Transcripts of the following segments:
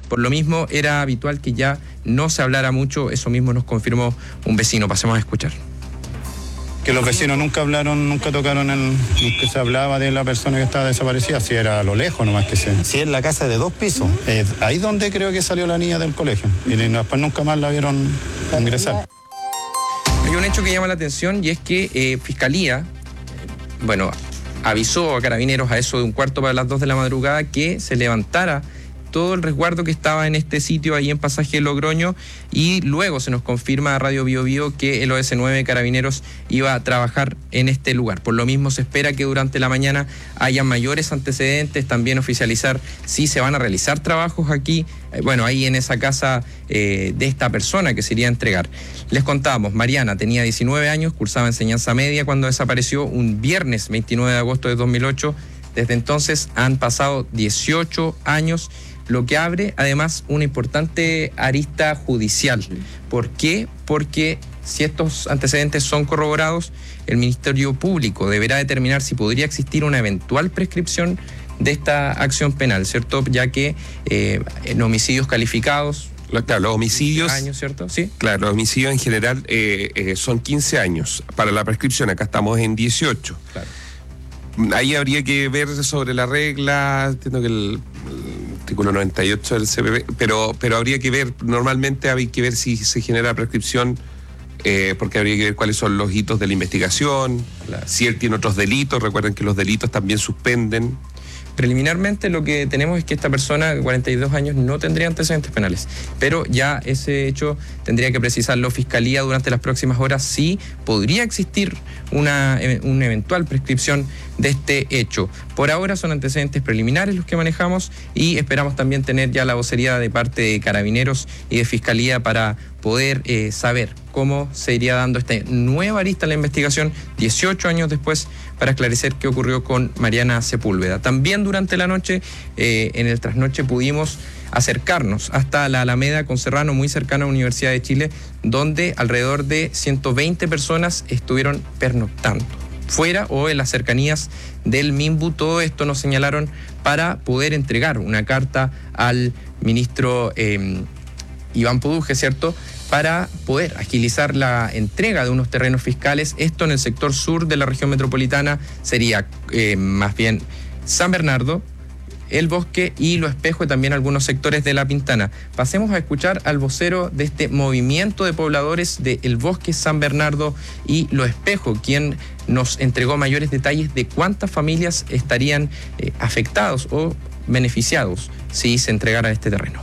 Por lo mismo, era habitual que ya no se hablara mucho, eso mismo nos confirmó un vecino. Pasemos a escuchar. Que los vecinos nunca hablaron, nunca tocaron que se hablaba de la persona que estaba desaparecida, si era a lo lejos nomás que se... Si es la casa de 2 pisos. Ahí donde creo que salió la niña del colegio, y después nunca más la vieron ingresar. Hay un hecho que llama la atención y es que Fiscalía, avisó a Carabineros a eso de 1:15 de la madrugada que se levantara todo el resguardo que estaba en este sitio ahí en Pasaje Logroño, y luego se nos confirma a Radio Bio Bio que el OS9 Carabineros iba a trabajar en este lugar. Por lo mismo se espera que durante la mañana haya mayores antecedentes, también oficializar si se van a realizar trabajos aquí, ahí en esa casa de esta persona que se iría a entregar. Les contábamos, Mariana tenía 19 años, cursaba enseñanza media cuando desapareció un viernes 29 de agosto de 2008. Desde entonces han pasado 18 años, lo que abre además una importante arista judicial. ¿Por qué? Porque si estos antecedentes son corroborados, el Ministerio Público deberá determinar si podría existir una eventual prescripción de esta acción penal, ¿cierto? Ya que en homicidios calificados... Claro, los homicidios... años, ¿cierto? Sí. Claro, los homicidios en general son 15 años. Para la prescripción acá estamos en 18. Claro. Ahí habría que ver sobre la regla, entiendo que el artículo 98 del CPP, pero habría que ver, normalmente hay que ver si se genera prescripción, porque habría que ver cuáles son los hitos de la investigación, claro. Si él tiene otros delitos, recuerden que los delitos también suspenden. Preliminarmente lo que tenemos es que esta persona de 42 años no tendría antecedentes penales, pero ya ese hecho tendría que precisarlo Fiscalía durante las próximas horas si podría existir una eventual prescripción de este hecho. Por ahora son antecedentes preliminares los que manejamos y esperamos también tener ya la vocería de parte de Carabineros y de Fiscalía para poder saber cómo se iría dando esta nueva arista en la investigación 18 años después para esclarecer qué ocurrió con Mariana Sepúlveda. También durante la noche, en el trasnoche, pudimos acercarnos hasta la Alameda con Serrano, muy cercana a la Universidad de Chile, donde alrededor de 120 personas estuvieron pernoctando fuera o en las cercanías del Minbu. Todo esto nos señalaron para poder entregar una carta al ministro Iván Poduje, ¿cierto?, para poder agilizar la entrega de unos terrenos fiscales. Esto en el sector sur de la región metropolitana sería más bien San Bernardo, El Bosque y Lo Espejo, y también algunos sectores de La Pintana. Pasemos a escuchar al vocero de este movimiento de pobladores de El Bosque, San Bernardo y Lo Espejo, quien nos entregó mayores detalles de cuántas familias estarían afectados o beneficiados si se entregara este terreno.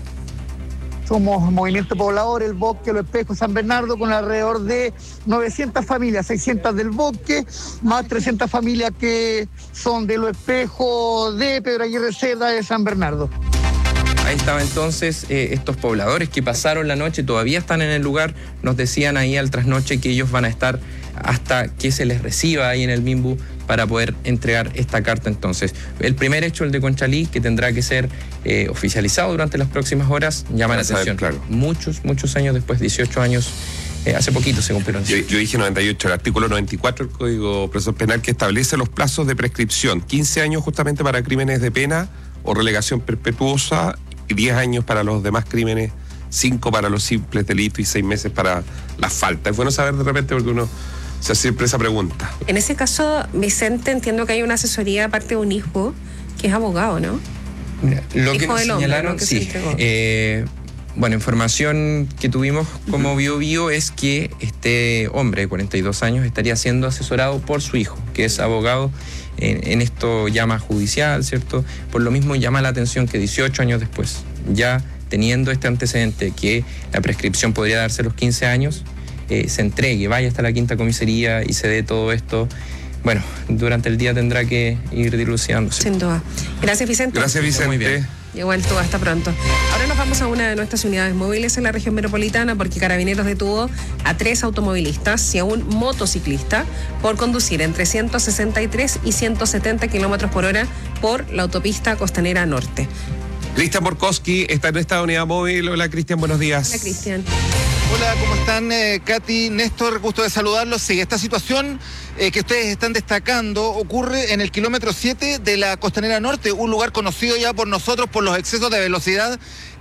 Somos movimiento poblador, El Bosque, Lo Espejo, San Bernardo, con alrededor de 900 familias, 600 del Bosque, más 300 familias que son de Lo Espejo, de Pedro Aguirre Cerda, de San Bernardo. Ahí estaba entonces estos pobladores que pasaron la noche, todavía están en el lugar, nos decían ahí al trasnoche que ellos van a estar hasta que se les reciba ahí en el Minbu para poder entregar esta carta. Entonces, el primer hecho, el de Conchalí, que tendrá que ser oficializado durante las próximas horas, llama la atención. Claro. Muchos años después, 18 años, hace poquito se cumplieron. Yo dije 98, el artículo 94 del Código Procesal Penal, que establece los plazos de prescripción, 15 años justamente para crímenes de pena o relegación perpetuosa, y 10 años para los demás crímenes, 5 para los simples delitos y 6 meses para las faltas. Es bueno saber de repente porque uno se hace siempre esa pregunta. En ese caso, Vicente, entiendo que hay una asesoría aparte de un hijo que es abogado, ¿no? Mira, lo hijo que nos señalaron, hombre, ¿no? sí. Información que tuvimos como Bio Bio es que este hombre de 42 años estaría siendo asesorado por su hijo, que es abogado en esto llama judicial, ¿cierto? Por lo mismo llama la atención que 18 años después, ya teniendo este antecedente que la prescripción podría darse a los 15 años, se entregue, vaya hasta la quinta comisaría y se dé todo esto. Bueno, durante el día tendrá que ir dilucidándose. Sin duda. Gracias, Vicente. Gracias, Vicente. Muy bien. Y vuelto, hasta pronto. Ahora nos vamos a una de nuestras unidades móviles en la región metropolitana porque Carabineros detuvo a 3 automovilistas y a un motociclista por conducir entre 163 y 170 kilómetros por hora por la autopista Costanera Norte. Cristian Borkowski está en esta unidad móvil. Hola, Cristian, buenos días. Hola, Cristian. Hola, ¿cómo están? Katy, Néstor, gusto de saludarlos. Sí, esta situación que ustedes están destacando ocurre en el kilómetro 7 de la Costanera Norte, un lugar conocido ya por nosotros por los excesos de velocidad